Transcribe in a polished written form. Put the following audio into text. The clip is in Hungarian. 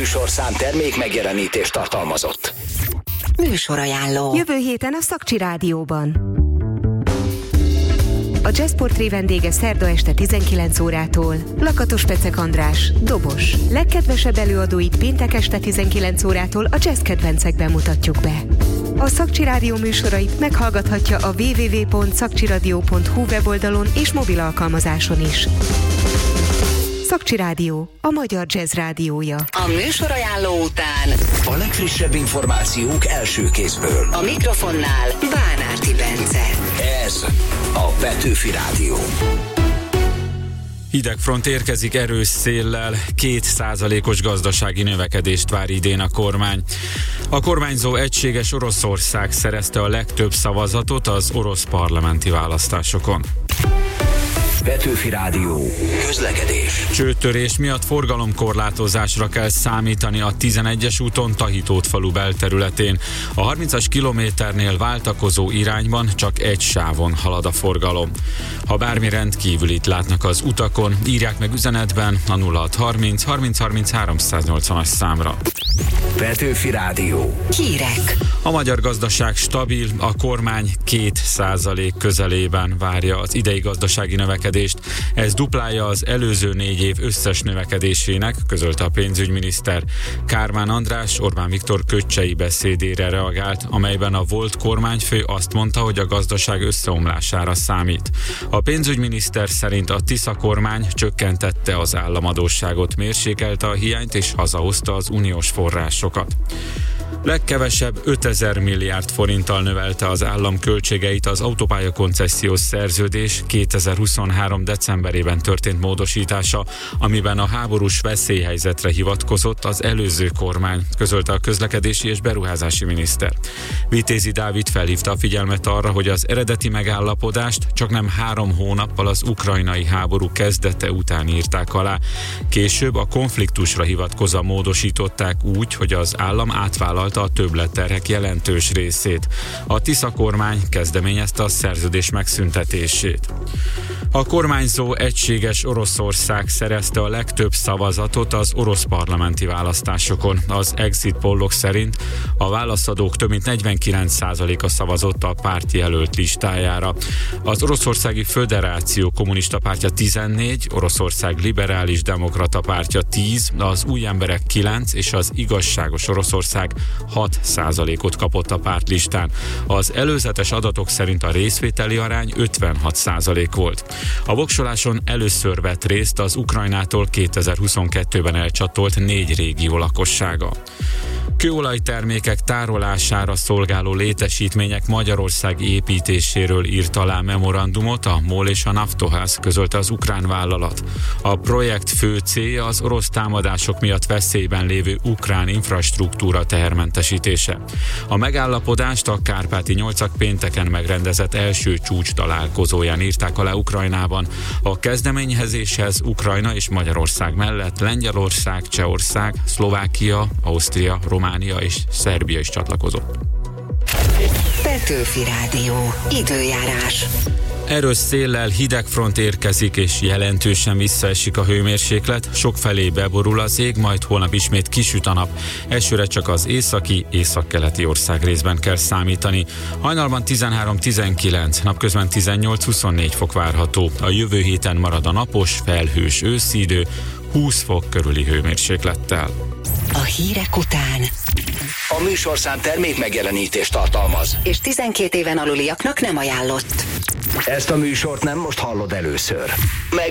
műsorszám termék megjelenítést tartalmazott. Műsorajánló. Jövő héten a Szakcsi Rádióban. A Jazzportré vendége szerda este 19 órától Lakatos Pecek András, dobos. Legkedvesebb előadóit péntek este 19 órától a jazz kedvencekben mutatjuk be. A Szakcsi Rádió műsorait meghallgathatja a www.szakcsiradio.hu weboldalon és mobil alkalmazáson is. Szakcsi Rádió, a magyar jazz rádiója. A műsorajánló után A legfrissebb információk első kézből. a mikrofonnál Bánárti Bence. Ez a Petőfi Rádió. Hideg front érkezik erős széllel, 2%-os gazdasági növekedést vár idén a kormány. A kormányzó Egységes Oroszország szerezte a legtöbb szavazatot az orosz parlamenti választásokon. Petőfi Rádió. Közlekedés. Csőtörés miatt forgalomkorlátozásra kell számítani a 11-es úton Tahitót falu belterületén. A 30-as kilométernél váltakozó irányban csak egy sávon halad a forgalom. Ha bármi rendkívülit látnak az utakon, írják meg üzenetben a 0630 30 30 380-as számra. Petőfi Rádió. Hírek. A magyar gazdaság stabil, a kormány 2% közelében várja az idei gazdasági növekedést. Ez duplája az előző 4 év összes növekedésének, közölte a pénzügyminiszter. Kármán András Orbán Viktor köccsei beszédére reagált, amelyben a volt kormányfő azt mondta, hogy a gazdaság összeomlására számít. A pénzügyminiszter szerint a Tisza kormány csökkentette az államadósságot, mérsékelte a hiányt és hazahozta az uniós forrásokat. Legkevesebb 5000 milliárd forinttal növelte az állam költségeit az autópálya koncesziós szerződés 2023. decemberében történt módosítása, amiben a háborús veszélyhelyzetre hivatkozott az előző kormány, közölte a közlekedési és beruházási miniszter. Vitézi Dávid felhívta a figyelmet arra, hogy az eredeti megállapodást csaknem 3 hónappal az ukrajnai háború kezdete után írták alá. Később a konfliktusra hivatkozva módosították úgy, hogy az állam átvállalta a többletterhek jelentős részét. A Tisza kormány kezdeményezte a szerződés megszüntetését. A kormányzó Egységes Oroszország szerezte a legtöbb szavazatot az orosz parlamenti választásokon. Az exit pollok szerint a válaszadók több mint 49%-a szavazott a párt jelölt listájára. Az Oroszországi Föderáció Kommunista Pártja 14, Oroszország Liberális Demokrata Pártja 10, az Új Emberek 9 és az Igazságos Oroszország 6%-ot kapott a pártlistán. Az előzetes adatok szerint a részvételi arány 56% volt. A voksoláson először vett részt az Ukrajnától 2022-ben elcsatolt 4 régió lakossága. Kőolajtermékek tárolására szolgáló létesítmények Magyarország építéséről írt alá memorandumot a MOL és a Naftoház, közölte az ukrán vállalat. A projekt fő célja az orosz támadások miatt veszélyben lévő ukrán infrastruktúra tehermentesítése. A megállapodást a Kárpáti Nyolcak pénteken megrendezett első csúcs találkozóján írták alá Ukrajnában. A kezdeményezéshez Ukrajna és Magyarország mellett Lengyelország, Csehország, Szlovákia, Ausztria, Románia és Szerbia is csatlakozott. Petőfi Rádió. Időjárás. Erős széllel hideg front érkezik, és jelentősen visszaesik a hőmérséklet, sokfelé beborul az ég, majd holnap ismét kisüt a nap. Esőre csak az északi, északkeleti országrészben kell számítani. Hajnalban 13-19, napközben 18-24 fok várható. A jövő héten marad a napos, felhős őszi idő, 20 fok körüli hőmérséklettel. A hírek után A műsorszám termék megjelenítést tartalmaz. és 12 éven aluliaknak nem ajánlott. Ezt a műsort nem most hallod először.